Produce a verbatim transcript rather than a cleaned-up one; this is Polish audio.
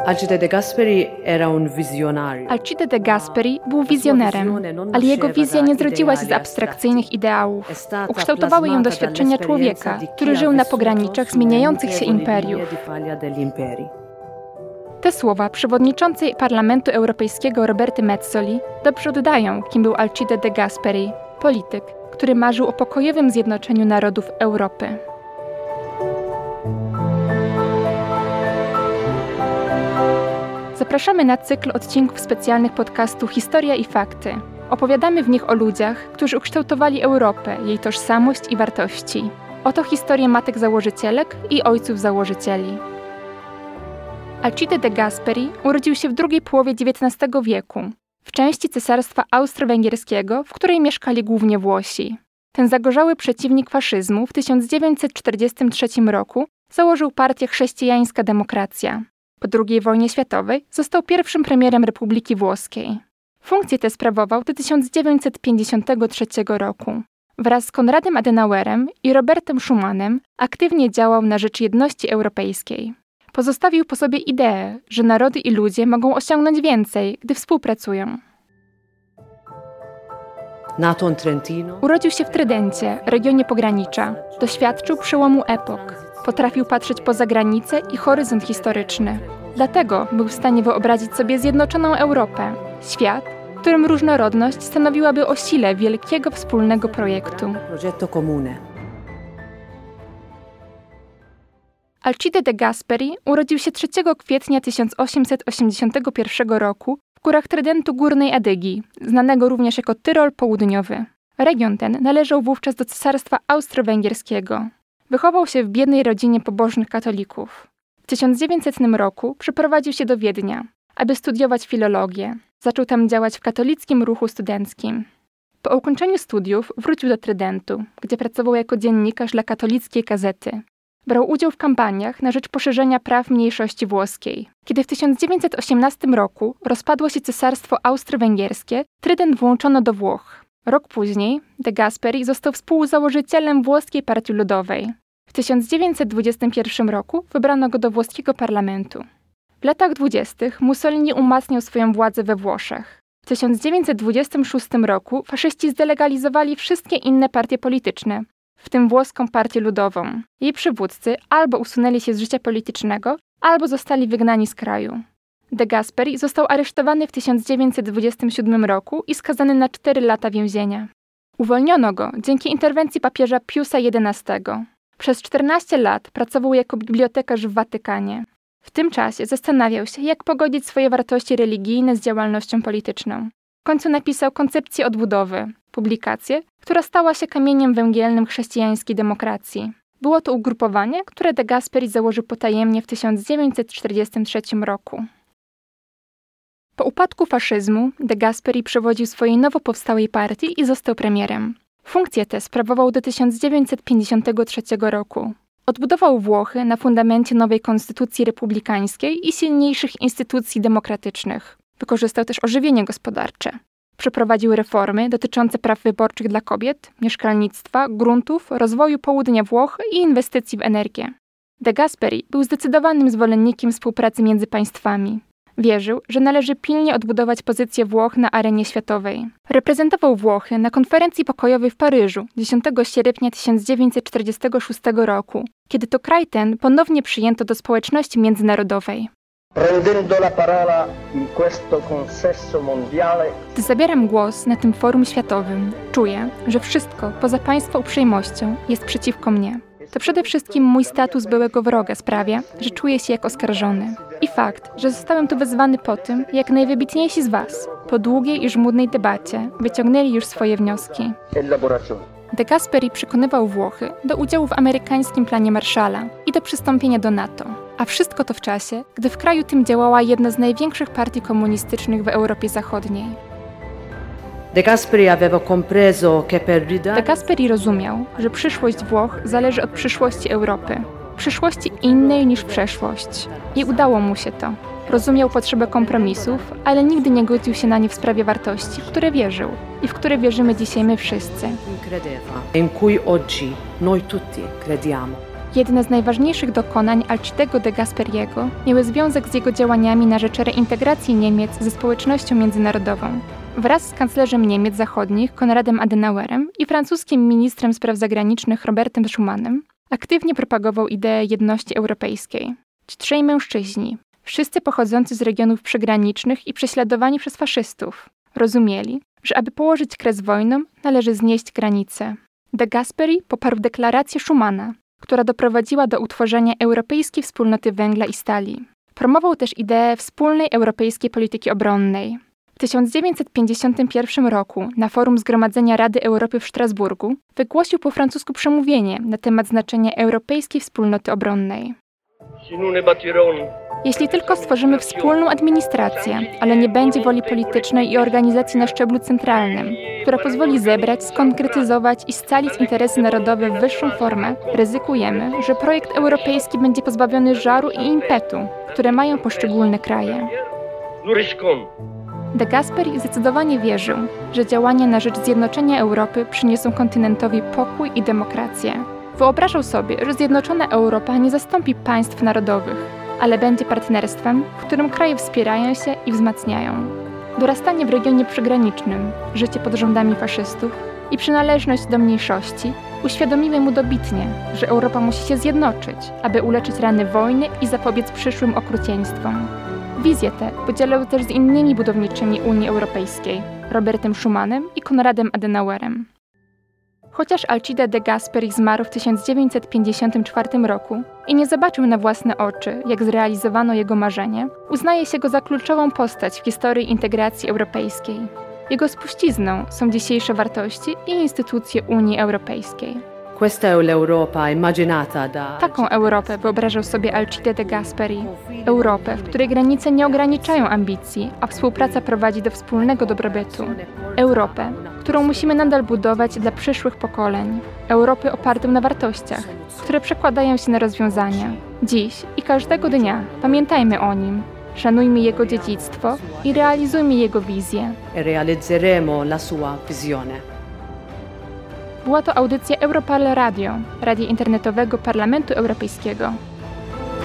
Alcide de Gasperi era un visionario. Alcide de Gasperi był wizjonerem, ale jego wizja nie zrodziła się z abstrakcyjnych ideałów. Ukształtowały ją doświadczenia człowieka, który żył na pograniczach zmieniających się imperiów. Te słowa przewodniczącej Parlamentu Europejskiego Roberty Metzoli dobrze oddają, kim był Alcide de Gasperi, polityk, który marzył o pokojowym zjednoczeniu narodów Europy. Zapraszamy na cykl odcinków specjalnych podcastu Historia i Fakty. Opowiadamy w nich o ludziach, którzy ukształtowali Europę, jej tożsamość i wartości. Oto historie matek założycielek i ojców założycieli. Alcide de Gasperi urodził się w drugiej połowie dziewiętnastego wieku, w części Cesarstwa Austro-Węgierskiego, w której mieszkali głównie Włosi. Ten zagorzały przeciwnik faszyzmu w tysiąc dziewięćset czterdziestym trzecim roku założył partię Chrześcijańska Demokracja. Po drugiej wojnie światowej został pierwszym premierem Republiki Włoskiej. Funkcję tę sprawował do tysiąc dziewięćset pięćdziesiątego trzeciego roku. Wraz z Konradem Adenauerem i Robertem Schumanem aktywnie działał na rzecz jedności europejskiej. Pozostawił po sobie ideę, że narody i ludzie mogą osiągnąć więcej, gdy współpracują. Urodził się w Trydencie, regionie pogranicza. Doświadczył przełomu epok. Potrafił patrzeć poza granice i horyzont historyczny. Dlatego był w stanie wyobrazić sobie zjednoczoną Europę, świat, w którym różnorodność stanowiłaby o sile wielkiego wspólnego projektu. Alcide de Gasperi urodził się trzeciego kwietnia tysiąc osiemset osiemdziesiątego pierwszego roku w górach Trydentu Górnej Adygii, znanego również jako Tyrol Południowy. Region ten należał wówczas do Cesarstwa Austro-Węgierskiego. Wychował się w biednej rodzinie pobożnych katolików. W tysiąc dziewięćsetnym roku przeprowadził się do Wiednia, aby studiować filologię. Zaczął tam działać w katolickim ruchu studenckim. Po ukończeniu studiów wrócił do Trydentu, gdzie pracował jako dziennikarz dla katolickiej gazety. Brał udział w kampaniach na rzecz poszerzenia praw mniejszości włoskiej. Kiedy w tysiąc dziewięćset osiemnastym roku rozpadło się Cesarstwo Austro-Węgierskie, Trydent włączono do Włoch. Rok później de Gasperi został współzałożycielem Włoskiej Partii Ludowej. W tysiąc dziewięćset dwudziestym pierwszym roku wybrano go do włoskiego parlamentu. W latach dwudziestych Mussolini umacniał swoją władzę we Włoszech. W tysiąc dziewięćset dwudziestym szóstym roku faszyści zdelegalizowali wszystkie inne partie polityczne, w tym włoską Partię Ludową. Jej przywódcy albo usunęli się z życia politycznego, albo zostali wygnani z kraju. De Gasperi został aresztowany w tysiąc dziewięćset dwudziestym siódmym roku i skazany na cztery lata więzienia. Uwolniono go dzięki interwencji papieża Piusa jedenastego. Przez czternaście lat pracował jako bibliotekarz w Watykanie. W tym czasie zastanawiał się, jak pogodzić swoje wartości religijne z działalnością polityczną. W końcu napisał Koncepcję odbudowy, publikację, która stała się kamieniem węgielnym chrześcijańskiej demokracji. Było to ugrupowanie, które de Gasperi założył potajemnie w tysiąc dziewięćset czterdziestym trzecim roku. Po upadku faszyzmu de Gasperi przewodził swojej nowo powstałej partii i został premierem. Funkcję tę sprawował do tysiąc dziewięćset pięćdziesiątego trzeciego roku. Odbudował Włochy na fundamencie nowej konstytucji republikańskiej i silniejszych instytucji demokratycznych. Wykorzystał też ożywienie gospodarcze. Przeprowadził reformy dotyczące praw wyborczych dla kobiet, mieszkalnictwa, gruntów, rozwoju południa Włoch i inwestycji w energię. De Gasperi był zdecydowanym zwolennikiem współpracy między państwami. Wierzył, że należy pilnie odbudować pozycję Włoch na arenie światowej. Reprezentował Włochy na konferencji pokojowej w Paryżu dziesiątego sierpnia tysiąc dziewięćset czterdziestego szóstego roku, kiedy to kraj ten ponownie przyjęto do społeczności międzynarodowej. Gdy zabieram głos na tym forum światowym, czuję, że wszystko poza państwa uprzejmością jest przeciwko mnie. To przede wszystkim mój status byłego wroga sprawia, że czuję się jak oskarżony. I fakt, że zostałem tu wezwany po tym, jak najwybitniejsi z was, po długiej i żmudnej debacie, wyciągnęli już swoje wnioski. De Gasperi przekonywał Włochy do udziału w amerykańskim planie Marshalla i do przystąpienia do NATO. A wszystko to w czasie, gdy w kraju tym działała jedna z największych partii komunistycznych w Europie Zachodniej. De Gasperi aveva compreso che per De Gasperi rozumiał, że przyszłość Włoch zależy od przyszłości Europy. Przyszłości innej niż przeszłość. I udało mu się to. Rozumiał potrzebę kompromisów, ale nigdy nie godził się na nie w sprawie wartości, w które wierzył i w które wierzymy dzisiaj my wszyscy. in cui oggi noi tutti crediamo. Jedne z najważniejszych dokonań Alcidego de Gasperiego miały związek z jego działaniami na rzecz reintegracji Niemiec ze społecznością międzynarodową. Wraz z kanclerzem Niemiec Zachodnich Konradem Adenauerem i francuskim ministrem spraw zagranicznych Robertem Schumanem aktywnie propagował ideę jedności europejskiej. Ci trzej mężczyźni, wszyscy pochodzący z regionów przygranicznych i prześladowani przez faszystów, rozumieli, że aby położyć kres wojnom, należy znieść granice. De Gasperi poparł deklarację Schumana, która doprowadziła do utworzenia Europejskiej Wspólnoty Węgla i Stali. Promował też ideę wspólnej europejskiej polityki obronnej. W tysiąc dziewięćset pięćdziesiątym pierwszym roku na forum Zgromadzenia Rady Europy w Strasburgu wygłosił po francusku przemówienie na temat znaczenia Europejskiej Wspólnoty Obronnej. Jeśli tylko stworzymy wspólną administrację, ale nie będzie woli politycznej i organizacji na szczeblu centralnym, która pozwoli zebrać, skonkretyzować i scalić interesy narodowe w wyższą formę, ryzykujemy, że projekt europejski będzie pozbawiony żaru i impetu, które mają poszczególne kraje. De Gasperi zdecydowanie wierzył, że działania na rzecz zjednoczenia Europy przyniosą kontynentowi pokój i demokrację. Wyobrażał sobie, że zjednoczona Europa nie zastąpi państw narodowych, ale będzie partnerstwem, w którym kraje wspierają się i wzmacniają. Dorastanie w regionie przygranicznym, życie pod rządami faszystów i przynależność do mniejszości uświadomiły mu dobitnie, że Europa musi się zjednoczyć, aby uleczyć rany wojny i zapobiec przyszłym okrucieństwom. Wizję tę podzielał też z innymi budowniczymi Unii Europejskiej, Robertem Schumanem i Konradem Adenauerem. Chociaż Alcide de Gasperi zmarł w tysiąc dziewięćset pięćdziesiątym czwartym roku i nie zobaczył na własne oczy, jak zrealizowano jego marzenie, uznaje się go za kluczową postać w historii integracji europejskiej. Jego spuścizną są dzisiejsze wartości i instytucje Unii Europejskiej. Taką Europę wyobrażał sobie Alcide de Gasperi. Europę, w której granice nie ograniczają ambicji, a współpraca prowadzi do wspólnego dobrobytu. Europę, którą musimy nadal budować dla przyszłych pokoleń. Europę opartą na wartościach, które przekładają się na rozwiązania. Dziś i każdego dnia pamiętajmy o nim, szanujmy jego dziedzictwo i realizujmy jego wizję. Była to audycja Europarl Radio, radia internetowego Parlamentu Europejskiego.